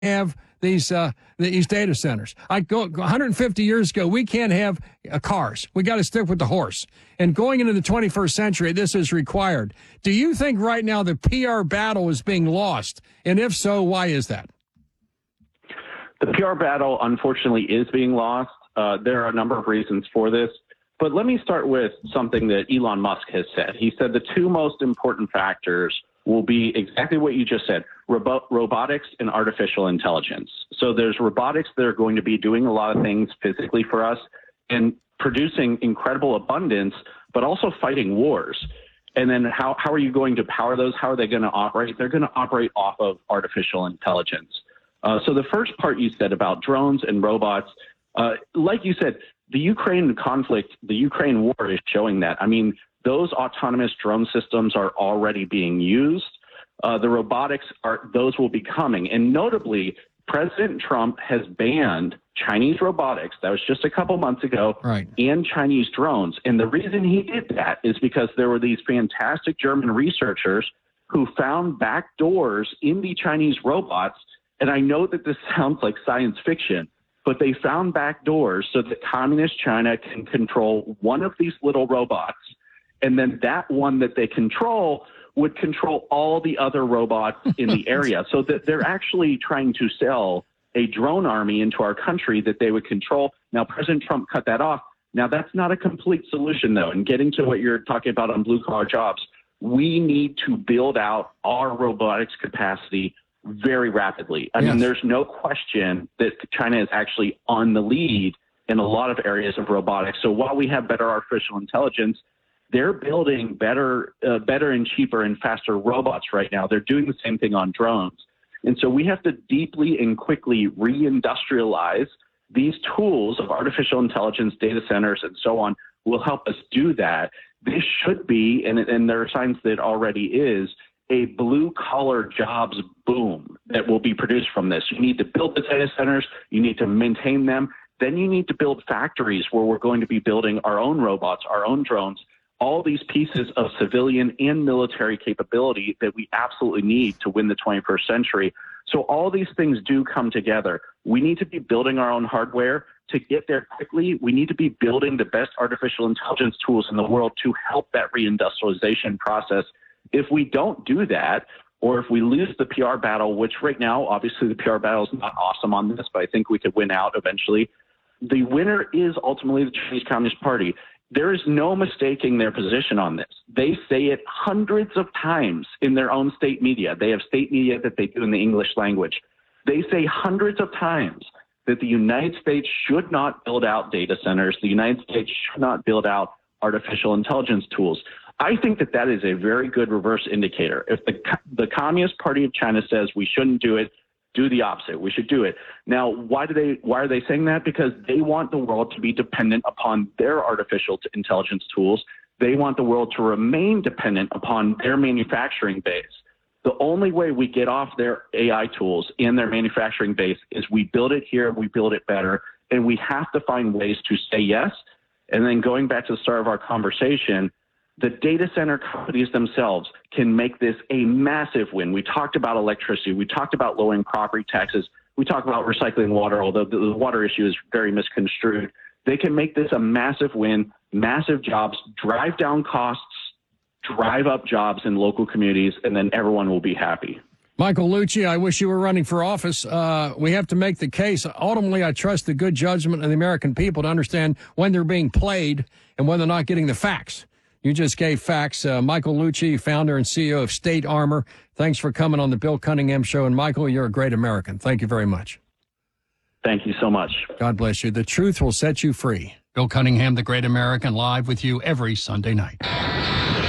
have these data centers. I go 150 years ago, we can't have cars. We got to stick with the horse. And going into the 21st century, this is required. Do you think right now the PR battle is being lost? And if so, why is that? The PR battle, unfortunately, is being lost. There are a number of reasons for this. But let me start with something that Elon Musk has said. He said the two most important factors will be exactly what you just said, robotics and artificial intelligence. So there's robotics that are going to be doing a lot of things physically for us and producing incredible abundance, but also fighting wars. And then how are you going to power those? How are they going to operate? They're going to operate off of artificial intelligence. So the first part you said about drones and robots, like you said, the Ukraine conflict, the Ukraine war is showing that. I mean, those autonomous drone systems are already being used. The robotics those will be coming. And notably, President Trump has banned Chinese robotics. That was just a couple months ago, right, and Chinese drones. And the reason he did that is because there were these fantastic German researchers who found back doors in the Chinese robots. And I know that this sounds like science fiction, but they found back doors so that communist China can control one of these little robots. And then that one that they control would control all the other robots in the area. So that they're actually trying to sell a drone army into our country that they would control. Now, President Trump cut that off. Now, that's not a complete solution, though. And getting to what you're talking about on blue-collar jobs, we need to build out our robotics capacity very rapidly. I mean, there's no question that China is actually on the lead in a lot of areas of robotics. So while we have better artificial intelligence, they're building better and cheaper and faster robots right now. They're doing the same thing on drones. And so we have to deeply and quickly reindustrialize these tools of artificial intelligence, data centers, and so on will help us do that. This should be, and there are signs that it already is, a blue-collar jobs boom that will be produced from this. You need to build the data centers. You need to maintain them. Then you need to build factories where we're going to be building our own robots, our own drones, all these pieces of civilian and military capability that we absolutely need to win the 21st century. So all these things do come together. We need to be building our own hardware. To get there quickly, we need to be building the best artificial intelligence tools in the world to help that reindustrialization process. If we don't do that, or if we lose the PR battle, which right now, obviously the PR battle is not awesome on this, but I think we could win out eventually. The winner is ultimately the Chinese Communist Party. There is no mistaking their position on this. They say it hundreds of times in their own state media. They have state media that they do in the English language. They say hundreds of times that the United States should not build out data centers. The United States should not build out artificial intelligence tools. I think that that is a very good reverse indicator. If the Communist Party of China says we shouldn't do it, do the opposite. We should do it. Now, why are they saying that? Because they want the world to be dependent upon their artificial intelligence tools. They want the world to remain dependent upon their manufacturing base. The only way we get off their AI tools and their manufacturing base is we build it here, we build it better, and we have to find ways to say yes. And then going back to the start of our conversation, the data center companies themselves can make this a massive win. We talked about electricity. We talked about lowering property taxes. We talked about recycling water, although the water issue is very misconstrued. They can make this a massive win, massive jobs, drive down costs, drive up jobs in local communities, and then everyone will be happy. Michael Lucci, I wish you were running for office. We have to make the case. Ultimately, I trust the good judgment of the American people to understand when they're being played and when they're not getting the facts. You just gave facts. Michael Lucci, founder and CEO of State Armor. Thanks for coming on the Bill Cunningham Show. And Michael, you're a great American. Thank you very much. Thank you so much. God bless you. The truth will set you free. Bill Cunningham, the great American, live with you every Sunday night.